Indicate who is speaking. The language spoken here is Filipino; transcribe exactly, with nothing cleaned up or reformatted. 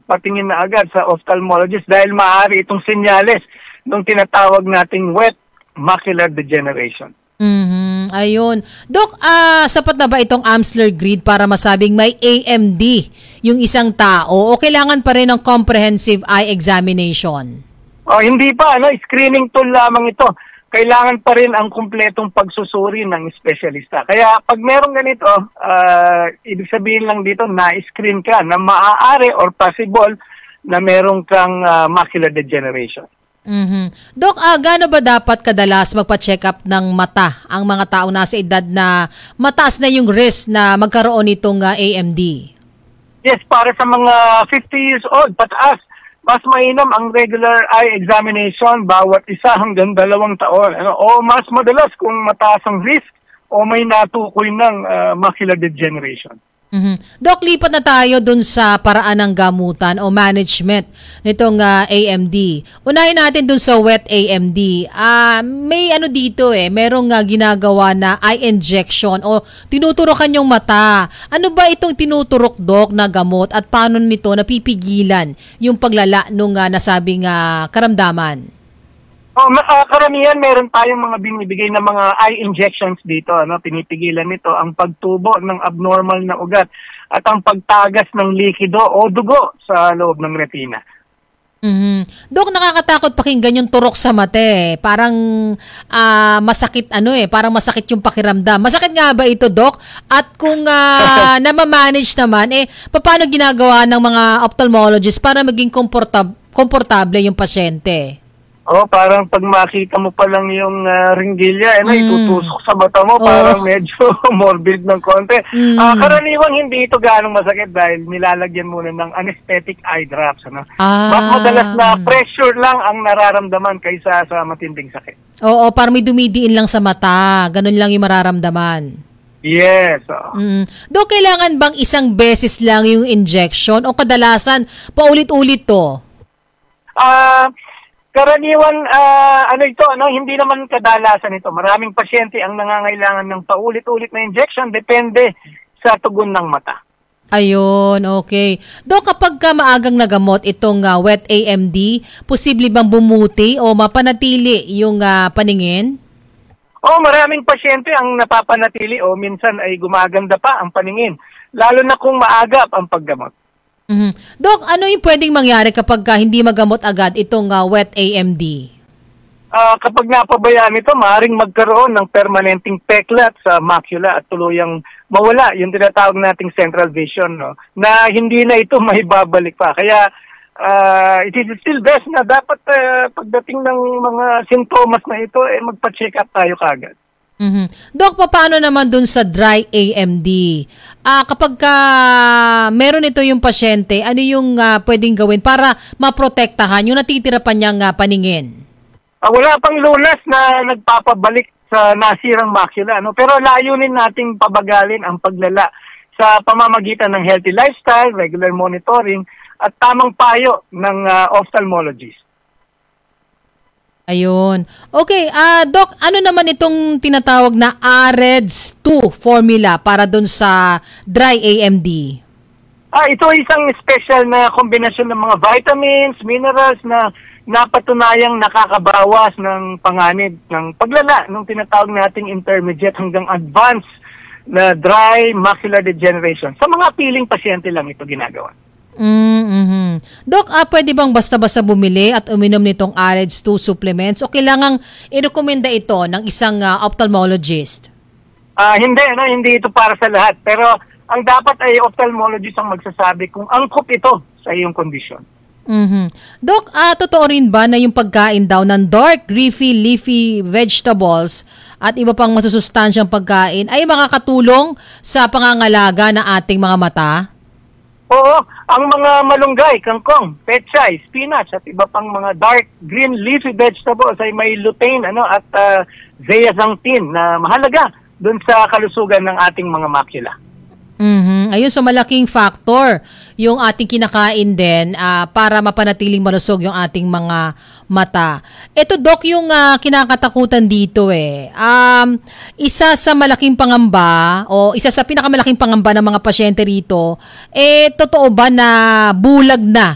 Speaker 1: magpatingin na agad sa ophthalmologist dahil maaari itong senyales ng tinatawag nating wet macular degeneration.
Speaker 2: Mhm. Ayun. Doc, ah sapat na ba itong Amsler grid para masabing may A M D yung isang tao o kailangan pa rin ng comprehensive eye examination?
Speaker 1: Oh, hindi pa, ano, screening tool lamang ito. Kailangan pa rin ang kumpletong pagsusuri ng espesyalista. Kaya pag meron ganito, uh, ibig sabihin lang dito na-screen ka na maaari or possible na meron kang uh, macular degeneration.
Speaker 2: Mm-hmm. Doc, uh, gaano ba dapat kadalas magpa-check up ng mata ang mga tao nasa edad na mataas na yung risk na magkaroon nitong uh, A M D?
Speaker 1: Yes, para sa mga fifty years old pataas, mas mainam ang regular eye examination bawat isa hanggang dalawang taon. Ano? O mas madalas kung mataas ang risk o may natukoy ng uh, macular degeneration.
Speaker 2: Mm-hmm. Doc, lipat na tayo dun sa paraan ng gamutan o management nitong uh, A M D. Unahin natin dun sa wet A M D. Uh, may ano dito eh, merong uh, ginagawa na eye injection o tinuturokan yung mata. Ano ba itong tinuturok, Doc, na gamot at paano nito napipigilan yung paglala nung uh, nasabing uh, karamdaman?
Speaker 1: Oh, uh, karamihan meron tayong mga binibigay na mga eye injections dito, ano, pinipigilan nito ang pagtubo ng abnormal na ugat at ang pagtagas ng likido o dugo sa loob ng retina.
Speaker 2: Mm-hmm. Dok, nakakatakot pakinggan yung turok sa mata eh. Parang uh, masakit ano eh, parang masakit yung pakiramdam. Masakit nga ba ito, Dok? At kung uh, namamanage naman, eh, paano ginagawa ng mga ophthalmologist para maging komportab- komportable yung pasyente?
Speaker 1: Oh, parang pag makita mo pa lang yung uh, ringgilya, eh, na, mm. itutusok sa mata mo, parang oh. medyo morbid ng konti. Mm. Uh, karaniwang hindi ito ganong masakit dahil nilalagyan muna ng anesthetic eye drops. Ano?
Speaker 2: Ah.
Speaker 1: Mas madalas na pressure lang ang nararamdaman kaysa sa matinding sakit.
Speaker 2: Oo, parang may dumidiin lang sa mata. Ganun lang yung mararamdaman.
Speaker 1: Yes. Oh.
Speaker 2: Mm. Dok, kailangan bang isang beses lang yung injection o kadalasan paulit-ulit to?
Speaker 1: Ah... Uh, Karaniwan, uh, ano ito, ano, hindi naman kadalasan ito. Maraming pasyente ang nangangailangan ng paulit-ulit na injection, depende sa tugon ng mata.
Speaker 2: Ayun, okay. Dok, kapag ka maagang nagamot itong uh, wet A M D, posible bang bumuti o mapanatili yung uh, paningin?
Speaker 1: Oh, maraming pasyente ang napapanatili o minsan ay gumaganda pa ang paningin, lalo na kung maagap ang paggamot.
Speaker 2: Mm-hmm. Dok, ano yung pwedeng mangyari kapag ka hindi magamot agad itong uh, wet A M D?
Speaker 1: Uh, kapag napabayaan ito, maaaring magkaroon ng permanenteng peklat sa macula at tuluyang mawala yung tinatawag nating central vision, no? Na hindi na ito maibabalik pa. Kaya uh, it is still best na dapat uh, pagdating ng mga sintomas na ito, eh, magpa-check up tayo kagad.
Speaker 2: Mm-hmm. Dok, paano naman dun sa dry A M D? Ah, kapag ka meron ito yung pasyente, ano yung uh, pwedeng gawin para maprotektahan yung natitira pa niyang uh, paningin?
Speaker 1: Uh, wala pang lunas na nagpapabalik sa nasirang macula, no? Pero layunin nating pabagalin ang paglala sa pamamagitan ng healthy lifestyle, regular monitoring, at tamang payo ng uh, ophthalmologist.
Speaker 2: Ayun. Okay, uh, Doc, ano naman itong tinatawag na A R E D S two formula para dun sa dry A M D?
Speaker 1: Ah, ito ay isang special na kombinasyon ng mga vitamins, minerals na napatunayang nakakabawas ng panganib ng paglala ng tinatawag nating intermediate hanggang advanced na dry macular degeneration. Sa mga piling pasyente lang ito ginagawa.
Speaker 2: Mm-hmm. Doc, ah, pwede bang basta-basta bumili at uminom nitong A R E D S two supplements o kailangang i-rekomenda ito ng isang uh, ophthalmologist?
Speaker 1: Ah, hindi, no, hindi ito para sa lahat. Pero ang dapat ay ophthalmologist ang magsasabi kung angkop ito sa iyong kondisyon.
Speaker 2: Mm-hmm. Doc, ah, totoo rin ba na yung pagkain daw ng dark, leafy, leafy vegetables at iba pang masusustansyang pagkain ay makakatulong sa pangangalaga ng ating mga mata?
Speaker 1: Oo, ang mga malunggay, kangkong, pechay, spinach at iba pang mga dark green leafy vegetables ay may lutein ano, at uh, zeaxanthin na mahalaga dun sa kalusugan ng ating mga macula.
Speaker 2: Mm-hmm. Ayun, so malaking factor yung ating kinakain din uh, para mapanatiling malusog yung ating mga mata. Ito, Doc, yung uh, kinakatakutan dito eh. Um, isa sa malaking pangamba o isa sa pinakamalaking pangamba ng mga pasyente rito, eh totoo ba na bulag na